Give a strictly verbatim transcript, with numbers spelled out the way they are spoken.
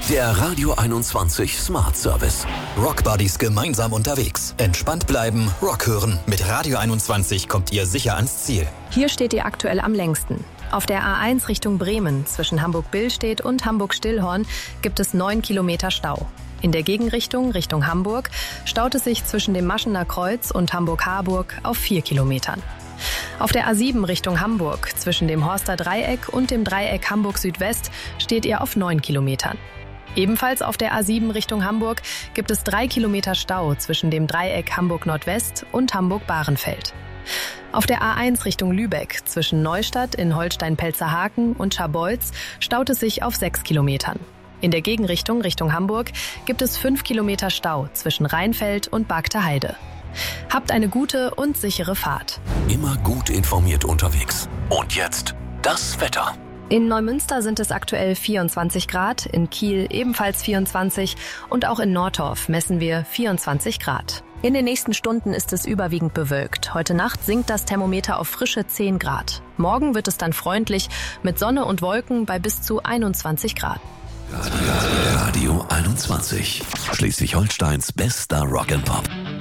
Der Radio einundzwanzig Smart Service. Rockbuddies gemeinsam unterwegs. Entspannt bleiben, Rock hören. Mit Radio einundzwanzig kommt ihr sicher ans Ziel. Hier steht ihr aktuell am längsten. Auf der A eins Richtung Bremen zwischen Hamburg-Billstedt und Hamburg-Stillhorn gibt es neun Kilometer Stau. In der Gegenrichtung Richtung Hamburg staut es sich zwischen dem Maschener Kreuz und Hamburg-Harburg auf vier Kilometern. Auf der A sieben Richtung Hamburg zwischen dem Horster Dreieck und dem Dreieck Hamburg Südwest steht ihr auf neun Kilometern. Ebenfalls auf der A sieben Richtung Hamburg gibt es drei Kilometer Stau zwischen dem Dreieck Hamburg Nordwest und Hamburg-Bahrenfeld. Auf der A eins Richtung Lübeck zwischen Neustadt in Holstein-Pelzerhaken und Scharbeutz staut es sich auf sechs Kilometern. In der Gegenrichtung Richtung Hamburg gibt es fünf Kilometer Stau zwischen Rheinfeld und Bagter Heide. Habt eine gute und sichere Fahrt. Immer gut informiert unterwegs. Und jetzt das Wetter. In Neumünster sind es aktuell vierundzwanzig Grad, in Kiel ebenfalls vierundzwanzig und auch in Nordorf messen wir vierundzwanzig Grad. In den nächsten Stunden ist es überwiegend bewölkt. Heute Nacht sinkt das Thermometer auf frische zehn Grad. Morgen wird es dann freundlich mit Sonne und Wolken bei bis zu einundzwanzig Grad. Radio einundzwanzig. Schleswig-Holsteins bester Rock'n'Pop.